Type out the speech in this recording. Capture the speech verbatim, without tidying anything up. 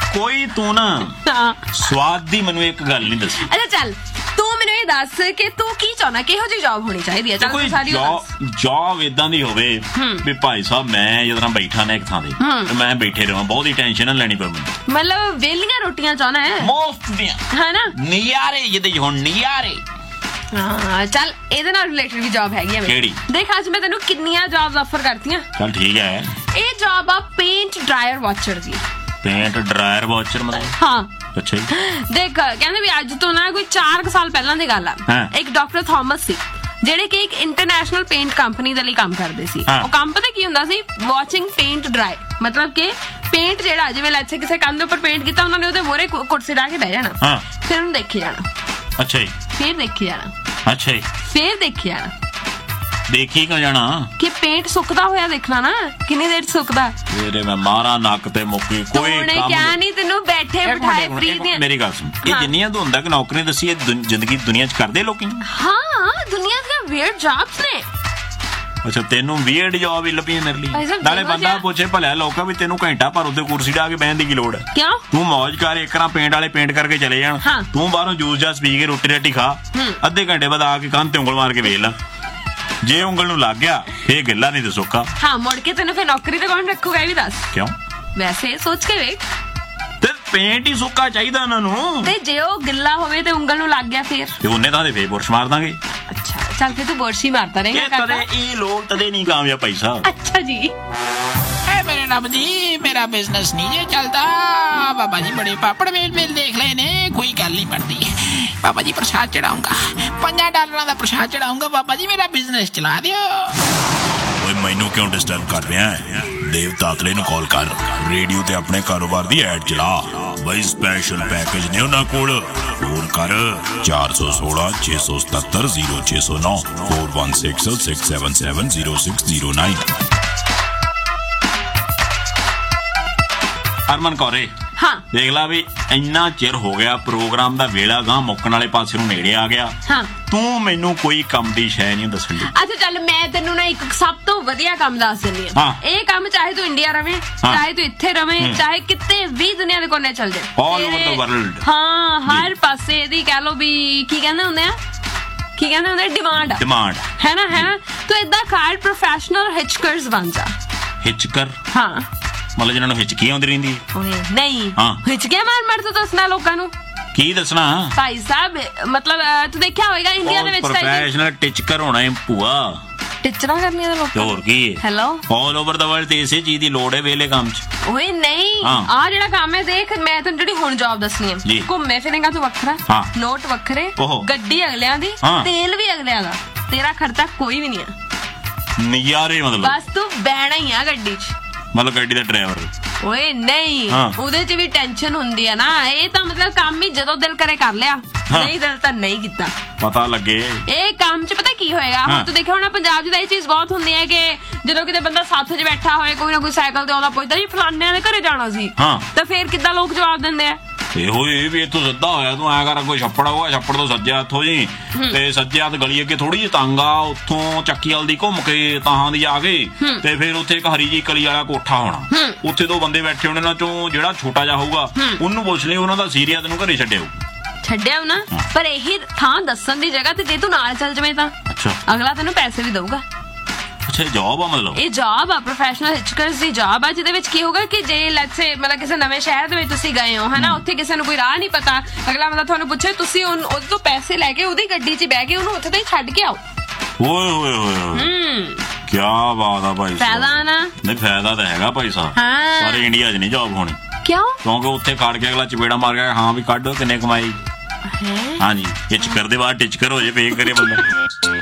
ਕੋਈ ਤੂੰ ਨਾ ਸਵਾਦ ਦੀ ਮੈਨੂੰ ਇੱਕ ਗੱਲ ਨਹੀਂ ਦੱਸੀ। ਅੱਛਾ ਚੱਲ ਤੂੰ ਮੈਨੂੰ ਇਹ ਦੱਸ ਕਿ ਤੂੰ ਕੀ ਚਾਹੁੰਦਾ, ਕਿਹੋ ਜਿਹੀ ਜੌਬ ਹੋਣੀ ਚਾਹੀਦੀ ਹੈ? ਚੱਲ ਸਾਰੀ ਜੌਬ ਇਦਾਂ ਦੀ ਹੋਵੇ ਵੀ ਭਾਈ ਸਾਹਿਬ ਮੈਂ ਜਦੋਂ ਨਾਲ ਬੈਠਾ ਨਾ ਇੱਕ ਥਾਂ ਤੇ ਮੈਂ ਬੈਠੇ ਰਹਾਂ, ਬਹੁਤੀ ਟੈਨਸ਼ਨ ਨਾ ਲੈਣੀ ਪਵੇ। ਮਤਲਬ ਵੇਲੀਆਂ ਰੋਟੀਆਂ ਚਾਹੁੰਦਾ ਹੈ? ਮੁਫਤ ਦੀਆਂ, ਹਨਾ, ਨਿਆਰੇ ਜਿਹਦੇ ਹੁਣ ਨਿਆਰੇ। ਹਾਂ ਚੱਲ ਇਹਦੇ ਨਾਲ ਰਿਲੇਟਡ ਵੀ ਜੌਬ ਹੈਗੀ ਆ। ਕਿਹੜੀ? ਦੇਖ ਅੱਜ ਮੈਂ ਤੈਨੂੰ ਕਿੰਨੀਆਂ ਜੌਬਸ ਆਫਰ ਕਰਤੀਆਂ। ਚੱਲ ਠੀਕ ਹੈ। ਇਹ ਜੌਬ ਆ ਪੇਂਟ ਡਰਾਇਰ ਵਾਚਰ ਦੀ। ਪੇਂਟ ਡਰਾਇਰ ਵਾਚਰ ਮਤਲਬ? ਹਾਂ। ਅੱਛਾ ਜੀ। ਦੇਖ ਕਹਿੰਦੇ ਵੀ ਅੱਜ ਤੋਂ ਨਾ ਕੋਈ ਚਾਰ ਕੁ ਸਾਲ ਪਹਿਲਾਂ ਦੀ ਗੱਲ ਆ, ਇੱਕ ਡਾਕਟਰ ਥਾਮਸ ਸੀ ਜਿਹੜੇ ਕਿ ਇੱਕ ਇੰਟਰਨੈਸ਼ਨਲ ਪੇਂਟ ਕੰਪਨੀ ਦੇ ਲਈ ਕੰਮ ਕਰਦੇ ਸੀ। ਉਹ ਕੰਮ ਪਤਾ ਕੀ ਹੁੰਦਾ ਸੀ? ਵਾਚਿੰਗ ਪੇਂਟ ਡਰਾਈ, ਮਤਲਬ ਕਿ ਪੇਂਟ ਜਿਹੜਾ ਜਿਵੇਂ ਇੱਥੇ ਕਿਸੇ ਕੰਧ ਦੇ ਉੱਪਰ ਪੇਂਟ ਕੀਤਾ ਉਹਨਾਂ ਨੇ ਉਹਦੇ ਮੋਹਰੇ ਕੁਰਸੀ ਢਾ ਕੇ ਬਹਿ ਜਾਣਾ, ਫਿਰ ਉਹਨੂੰ ਦੇਖੀ ਜਾਣਾ। ਅੱਛਾ ਜੀ। ਫਿਰ ਦੇਖੀ ਜਾਣਾ। ਅੱਛਾ ਜੀ। ਫਿਰ ਦੇਖੀ ਜਾਣਾ। ਦੇਖੀ ਕਿਉਂ ਜਾਣਾ? ਕਿ ਪੇਂਟ ਸੁੱਕਦਾ ਹੋਇਆ ਦੇਖਣਾ ਨਾ, ਕਿੰਨੀ ਦੇਰ ਸੁੱਕਦਾ। ਤੇਰੇ ਮੈਂ ਮਾਰਾ ਨੱਕ ਤੇ ਮੁੱਕੀ ਕੋਈ ਕੰਮ ਨਹੀਂ। ਕਿਆ ਨਹੀਂ ਤੈਨੂੰ ਬੈਠੇ ਬਿਠਾਏ ਫ੍ਰੀ ਦੀਆਂ। ਮੇਰੀ ਗੱਲ ਸੁਣ, ਇਹ ਜਿੰਨੀਆਂ ਤੂੰ ਹੁੰਦਾ ਕਿ ਨੌਕਰੀ ਦੱਸੀ, ਇਹ ਜ਼ਿੰਦਗੀ ਦੁਨੀਆ 'ਚ ਕਰਦੇ ਲੋਕੀ? ਹਾਂ, ਦੁਨੀਆ ਦੀਆਂ ਵੀਅਰਡ ਜੌਬਸ ਨੇ। ਅੱਛਾ ਤੈਨੂੰ ਵੀਅਰਡ ਜੌਬ ਹੀ ਲੱਭੀ ਮੇਰੇ ਲਈ? ਨਾਲੇ ਬੰਦਾ ਪੁੱਛੇ ਭਲਿਆ ਲੋਕਾਂ ਵੀ ਤੈਨੂੰ ਘੰਟਾ ਭਰ ਉੱਤੇ ਕੁਰਸੀ ਢਾ ਕੇ ਬਹਿਣ ਦੀ ਕੀ ਲੋੜ ਹੈ? ਕਿਉਂ? ਤੂੰ ਮੌਜ ਕਰ, ਇੱਕ ਨਾ ਪੇਂਟ ਵਾਲੇ ਪੇਂਟ ਕਰਕੇ ਚਲੇ ਜਾਣ, ਤੂੰ ਬਾਹਰੋਂ ਜੂਸ ਜਾਸ ਪੀ ਕੇ ਰੋਟੀ ਰਾਟੀ ਖਾ, ਅੱਧੇ ਘੰਟੇ ਬਾਅਦ ਆ ਕੇ ਕੰਨ ਤੇ ਉਂਗਲ ਮਾਰ ਕੇ ਵੇਖ ਲੈ, ਜੇ ਉਂਗਲ ਨੂੰ ਲੱਗ ਗਿਆ ਫੇਰ ਗਿੱਲਾ ਨਹੀਂ ਤੇ ਸੁੱਕਾ। ਹਾਂ ਮੁੜ ਕੇ ਤੈਨੂੰ ਫੇਰ ਨੌਕਰੀ ਤੇ ਕੌਣ ਰੱਖੂਗਾ ਇਹ ਵੀ ਦੱਸ। ਕਿਉਂ? ਵੈਸੇ ਸੋਚ ਕੇ ਵੇਖ, ਤੇ ਪੇਂਟ ਹੀ ਸੁੱਕਾ ਚਾਹੀਦਾ ਉਹਨਾਂ ਨੂੰ। ਤੇ ਜੇ ਉਹ ਗਿੱਲਾ ਹੋਵੇ ਤੇ ਉਂਗਲ ਨੂੰ ਲੱਗ ਗਿਆ ਫੇਰ? ਤੇ ਉਹਨੇ ਤਾਂ ਫੇਰ ਬੁਰਸ਼ ਮਾਰ ਦਾਂਗੇ। ਅੱਛਾ ਚੱਲ ਫੇਰ ਤੂੰ ਬੁਰਸ਼ ਹੀ ਮਾਰਦਾ ਰਹੇਗਾ। ਕਦੇ ਇਹ ਲੋਕ ਤਦੇ ਨਹੀਂ ਕਾਮਯਾਬ ਭਾਈ ਸਾਹਿਬ। ਅੱਛਾ ਜੀ। मेरे रब जी मेरा बिजनेस नहीं जे चलता। बाबा जी बड़े पापड़ मेल मेल देख ले ने, कोई गल नहीं बनती। बाबा जी प्रसाद चढ़ाऊंगा, पंजा डॉलर का प्रसाद चढ़ाऊंगा। बाबा जी मेरा बिजनेस चला दियो। ओए मैनू क्यों डिस्टर्ब कर रहा है? देव तातले नू कॉल कर, रेडियो ते अपने कारोबार दी ऐड चला बई, स्पेशल पैकेज ने उन्हां कोल। फोन कर चार सौ सोलह छे सौ सतहत्तर जीरो छे सौ नौ four one six six seven seven zero six zero nine. ਹਰਮਨ ਕੌਰੇ, ਹਾਂ ਦੇਖ ਲਾ ਵੀ ਇੰਨਾ ਚਿਰ ਹੋ ਗਿਆ, ਪ੍ਰੋਗਰਾਮ ਦਾ ਵੇਲਾ ਗਾਂ ਮੁੱਕਣ ਵਾਲੇ ਪਾਸੇ ਨੂੰ ਨੇੜੇ ਆ ਗਿਆ। ਹਾਂ ਤੂੰ ਮੈਨੂੰ ਕੋਈ ਕੰਮ ਦੀ ਸ਼ੈ ਨਹੀਂ ਦੱਸਣ ਦੀ। ਅੱਛਾ ਚੱਲ ਮੈਂ ਤੈਨੂੰ ਨਾ ਇੱਕ ਸਭ ਤੋਂ ਵਧੀਆ ਕੰਮ ਦੱਸ ਦਿੰਦੀ ਹਾਂ। ਇਹ ਕੰਮ ਚਾਹੇ ਤੂੰ ਇੰਡੀਆ ਰਵੇਂ, ਚਾਹੇ ਤੂੰ ਇੱਥੇ ਰਵੇਂ, ਚਾਹੇ ਕਿਤੇ ਵੀ ਦੁਨੀਆ ਦੇ ਕੋਨੇ ਚੱਲ ਜਾਏ, ਆਲ ਓਵਰ ਦ ਵਰਲਡ। ਹਾਂ ਹਰ ਪਾਸੇ ਇਹਦੀ ਕਹਿ ਲੋ ਵੀ ਕੀ ਕਹਿੰਦੇ ਹੁੰਦੇ ਆ, ਕੀ ਕਹਿੰਦੇ ਹੁੰਦੇ, ਡਿਮਾਂਡ ਡਿਮਾਂਡ ਹੈ ਨਾ, ਹੈ ਨਾ। ਤੂੰ ਏਦਾਂ ਕਰ ਪ੍ਰੋਫੈਸ਼ਨਲ ਹਿਚਕਰਸ ਬਣ ਜਾ। ਹਿਚਕਰ? ਹਾਂ ਮਤਲਬ ਜਿਹਨਾਂ ਨੂੰ ਹਿਚਕੀ ਆਉਂਦੀ ਰਹਿੰਦੀ ਹੈ? ਨਹੀਂ, ਹਿਚਕਿਆ ਮਾਰ ਮਾਰ ਤੂੰ ਦੱਸਣਾ ਲੋਕਾਂ ਨੂੰ। ਕੀ ਦੱਸਣਾ ਭਾਈ ਸਾਹਿਬ? ਮਤਲਬ ਤੂੰ ਦੇਖਿਆ ਹੋਏਗਾ ਇੰਡੀਆ ਦੇ ਵਿੱਚ ਪ੍ਰੋਫੈਸ਼ਨਲ ਟਿਚਕਰ ਹੋਣਾ ਹੈ ਭੂਆ। ਟਿਚਰਾਂ ਕਰਨੀਆਂ ਲੋਕਾਂ। ਹੋਰ ਕੀ ਹੈ? ਹੈਲੋ ਆਲ ਓਵਰ ਦਾ ਵਰਲਡ ਤੇ ਇਸੇ ਚੀਜ਼ ਦੀ ਲੋੜ ਹੈ ਵੇਲੇ ਕੰਮ 'ਚ। ਓਏ ਨਹੀਂ, ਆ ਜਿਹੜਾ ਕੰਮ ਹੈ ਦੇਖ, ਮੈਂ ਤੈਨੂੰ ਜਿਹੜੀ ਹੁਣ ਜੌਬ ਦੱਸਣੀ ਹੈ, ਘੁੰਮੇ ਫਿਰੇਗਾ ਤੂੰ ਵੱਖਰਾ, ਨੋਟ ਵੱਖਰੇ, ਗੱਡੀ ਅਗਲਿਆਂ ਦੀ, ਤੇਲ ਵੀ ਅਗਲਿਆਂ ਦਾ, ਤੇਰਾ ਖਰਚਾ ਕੋਈ ਵੀ ਨਹੀਂ ਹੈ। ਨਜ਼ਾਰੇ ਮਤਲਬ ਬਸ ਤੂੰ ਬਹਿਣਾ ਹੀ ਆ ਗੱਡੀ 'ਚ, ਮਤਲਬ ਗੱਡੀ ਦਾ ਡਰਾਈਵਰ। ਓਏ ਨਹੀਂ, ਉਹਦੇ 'ਚ ਵੀ ਟੈਨਸ਼ਨ ਹੁੰਦੀ ਹੈ ਨਾ। ਇਹ ਤਾਂ ਮਤਲਬ ਕੰਮ ਹੀ ਜਦੋਂ ਦਿਲ ਕਰੇ ਕਰ ਲਿਆ, ਨਹੀਂ ਦਿਲ ਤਾਂ ਨਹੀਂ ਕੀਤਾ। ਪਤਾ ਲੱਗੇ ਇਹ ਕੰਮ 'ਚ ਪਤਾ ਕੀ ਹੋਏਗਾ। ਹੁਣ ਤੂੰ ਦੇਖਿਆ ਹੋਣਾ ਪੰਜਾਬ 'ਚ ਤਾਂ ਇਹ ਚੀਜ਼ ਬਹੁਤ ਹੁੰਦੀ ਹੈ ਕਿ ਜਦੋਂ ਕਿਤੇ ਬੰਦਾ ਸਾਥ 'ਚ ਬੈਠਾ ਹੋਏ, ਕੋਈ ਨਾ ਕੋਈ ਸਾਈਕਲ ਤੇ ਆਉਂਦਾ, ਪੁੱਛਦਾ ਜੀ ਫਲਾਨਿਆਂ ਦੇ ਘਰੇ ਜਾਣਾ ਸੀ, ਤਾਂ ਫੇਰ ਕਿੱਦਾਂ ਲੋਕ ਜਵਾਬ ਦਿੰਦੇ ਆ? ਇਹੋ ਇਹ ਵੀ ਇੱਥੋਂ ਸਿੱਧਾ ਹੋਇਆ, ਤੂੰ ਐ ਕਰ, ਕੋਈ ਛੱਪੜ ਹੋਊਗਾ, ਛੱਪੜ ਤੋਂ ਸੱਜੇ ਹੱਥੋਂ ਜੀ, ਤੇ ਸੱਜੇ ਹੱਥ ਗਲੀ ਅੱਗੇ ਥੋੜੀ ਜਿਹੀ ਤੰਗ ਆ, ਉੱਥੋਂ ਚੱਕੀ ਵਾਲ ਦੀ ਘੁੰਮ ਕੇ ਤਾਹਾਂ ਦੀ ਆ ਗਏ, ਤੇ ਫਿਰ ਉੱਥੇ ਇੱਕ ਹਰੀ ਜੀ ਕਲੀ ਵਾਲਾ ਕੋਠਾ ਹੋਣਾ, ਉੱਥੇ ਦੋ ਬੰਦੇ ਬੈਠੇ ਹੋਣੇ, ਉਹਨਾਂ ਚੋਂ ਜਿਹੜਾ ਛੋਟਾ ਜਿਹਾ ਹੋਊਗਾ ਉਹਨੂੰ ਪੁੱਛ ਲਈ, ਉਹਨਾਂ ਦਾ ਸੀਰੀਆ ਤੈਨੂੰ ਘਰੇ ਛੱਡਿਆ ਛੱਡਿਆ ਨਾ। ਪਰ ਇਹੀ ਥਾਂ ਦੱਸਣ ਦੀ ਜਗ੍ਹਾ ਤੇ ਜੇ ਤੂੰ ਨਾਲ ਚੱਲ ਜਾਵੇਂ ਤਾਂ ਅਗਲਾ ਤੈਨੂੰ ਪੈਸੇ ਵੀ ਦਊਗਾ। ਅੱਛਾ ਇਹ ਜੌਬ ਆ? ਮਤਲਬ ਇਹ ਜੌਬ ਆ, ਪ੍ਰੋਫੈਸ਼ਨਲ ਹਿਚਕਰਸ ਦੀ ਜੌਬ ਆ, ਜਿਹਦੇ ਵਿੱਚ ਕੀ ਹੋਗਾ ਕਿ ਜੇ ਲੈਟਸ ਸੇ ਮਤਲਬ ਕਿਸੇ ਨਵੇਂ ਸ਼ਹਿਰ ਦੇ ਵਿੱਚ ਤੁਸੀਂ ਗਏ ਹੋ, ਹਨਾ, ਉੱਥੇ ਕਿਸੇ ਨੂੰ ਕੋਈ ਰਾਹ ਨਹੀਂ ਪਤਾ, ਅਗਲਾ ਬੰਦਾ ਤੁਹਾਨੂੰ ਪੁੱਛੇ, ਤੁਸੀਂ ਉਹਦੇ ਤੋਂ ਪੈਸੇ ਲੈ ਕੇ ਉਹਦੀ ਗੱਡੀ 'ਚ ਬਹਿ ਕੇ ਉਹਨੂੰ ਉੱਥੇ ਤੋਂ ਹੀ ਛੱਡ ਕੇ ਆਓ। ਓਏ ਹੋਏ ਹੋਏ ਹੂੰ ਕੀ ਬਾਤ ਆ ਭਾਈ। ਫਾਇਦਾ ਨਾ? ਨਹੀਂ ਫਾਇਦਾ ਤਾਂ ਹੈਗਾ ਭਾਈ ਸਾਹਿਬ, ਪਰ ਇੰਡੀਆ 'ਚ ਨਹੀਂ ਜੌਬ ਹੋਣੀ। ਕਿਉਂ? ਕਿਉਂਕਿ ਉੱਥੇ ਖੜ ਕੇ ਅਗਲਾ ਚਪੇੜਾ ਮਾਰ ਗਿਆ, ਹਾਂ ਵੀ ਕੱਢ ਕਿੰਨੇ ਕਮਾਈ। ਹਾਂਜੀ ਹਿਚਕਰ ਦੇ ਬਾਅਦ ਟਿਚਕਰ ਹੋ ਜੇ, ਫੇਰ ਕਰੇ ਬੰਦਾ।